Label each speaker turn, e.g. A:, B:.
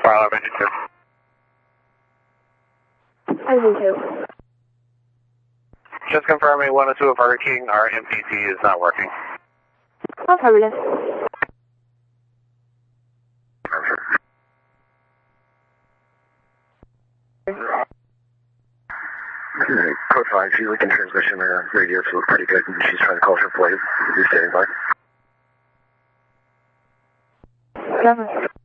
A: Bravo, engine 2.
B: Engine 2.
A: Just confirming 102 of Burger King, our MPT is not working.
B: Affirmative.
C: Code 5, she's leaking transmission radio, so it's pretty good. She's trying to call her plate. You're standing by.
B: 7.